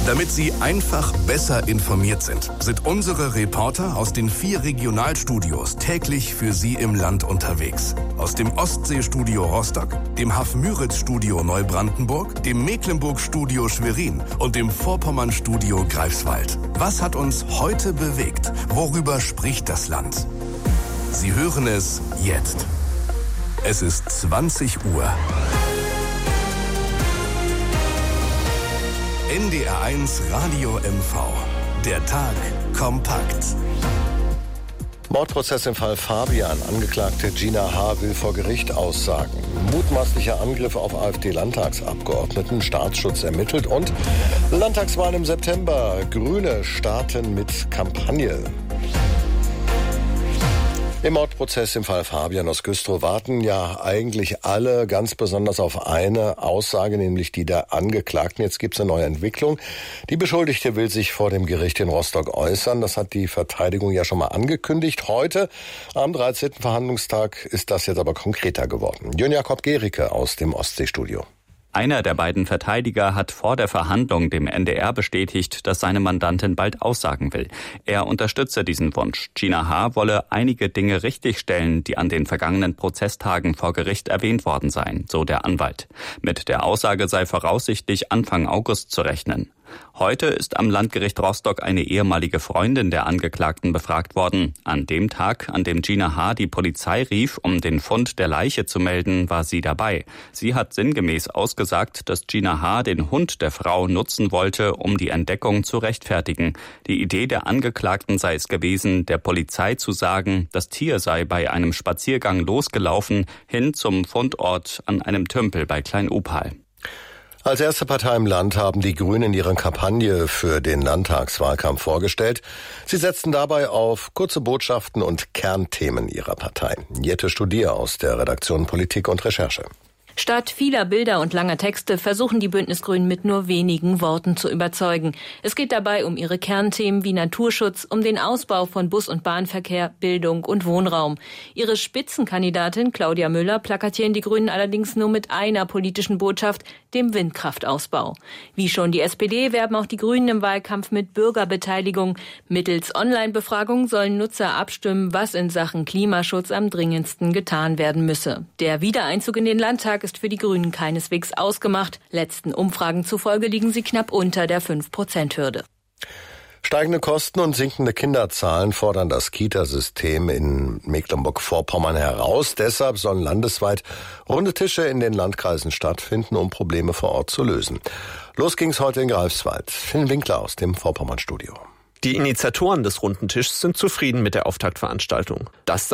Damit Sie einfach besser informiert sind unsere Reporter aus den 4 Regionalstudios täglich für Sie im Land unterwegs. Aus dem Ostseestudio Rostock, dem Haff-Müritz-Studio Neubrandenburg, dem Mecklenburg-Studio Schwerin und dem Vorpommern-Studio Greifswald. Was hat uns heute bewegt? Worüber spricht das Land? Sie hören es jetzt. Es ist 20 Uhr. NDR1 Radio MV. Der Tag kompakt. Mordprozess im Fall Fabian. Angeklagte Gina H. will vor Gericht aussagen. Mutmaßlicher Angriff auf AfD-Landtagsabgeordneten. Staatsschutz ermittelt. Und Landtagswahl im September. Grüne starten mit Kampagne. Im Mordprozess im Fall Fabian aus Güstrow warten ja eigentlich alle ganz besonders auf eine Aussage, nämlich die der Angeklagten. Jetzt gibt es eine neue Entwicklung. Die Beschuldigte will sich vor dem Gericht in Rostock äußern. Das hat die Verteidigung ja schon mal angekündigt. Heute, am 13. Verhandlungstag, ist das jetzt aber konkreter geworden. Jörn Jakob Gericke aus dem Ostseestudio. Einer der beiden Verteidiger hat vor der Verhandlung dem NDR bestätigt, dass seine Mandantin bald aussagen will. Er unterstütze diesen Wunsch. Gina H. wolle einige Dinge richtigstellen, die an den vergangenen Prozesstagen vor Gericht erwähnt worden seien, so der Anwalt. Mit der Aussage sei voraussichtlich Anfang August zu rechnen. Heute ist am Landgericht Rostock eine ehemalige Freundin der Angeklagten befragt worden. An dem Tag, an dem Gina H. die Polizei rief, um den Fund der Leiche zu melden, war sie dabei. Sie hat sinngemäß ausgesagt, dass Gina H. den Hund der Frau nutzen wollte, um die Entdeckung zu rechtfertigen. Die Idee der Angeklagten sei es gewesen, der Polizei zu sagen, das Tier sei bei einem Spaziergang losgelaufen, hin zum Fundort an einem Tümpel bei Klein-Upal. Als erste Partei im Land haben die Grünen ihre Kampagne für den Landtagswahlkampf vorgestellt. Sie setzen dabei auf kurze Botschaften und Kernthemen ihrer Partei. Jette Studier aus der Redaktion Politik und Recherche. Statt vieler Bilder und langer Texte versuchen die Bündnisgrünen mit nur wenigen Worten zu überzeugen. Es geht dabei um ihre Kernthemen wie Naturschutz, um den Ausbau von Bus- und Bahnverkehr, Bildung und Wohnraum. Ihre Spitzenkandidatin Claudia Müller plakatieren die Grünen allerdings nur mit einer politischen Botschaft, dem Windkraftausbau. Wie schon die SPD werben auch die Grünen im Wahlkampf mit Bürgerbeteiligung. Mittels Online-Befragung sollen Nutzer abstimmen, was in Sachen Klimaschutz am dringendsten getan werden müsse. Der Wiedereinzug in den Landtag ist für die Grünen keineswegs ausgemacht. Letzten Umfragen zufolge liegen sie knapp unter der 5%-Hürde. Steigende Kosten und sinkende Kinderzahlen fordern das Kitasystem in Mecklenburg-Vorpommern heraus. Deshalb sollen landesweit runde Tische in den Landkreisen stattfinden, um Probleme vor Ort zu lösen. Los ging's heute in Greifswald. Finn Winkler aus dem Vorpommern-Studio. Die Initiatoren des Runden Tischs sind zufrieden mit der Auftaktveranstaltung. Das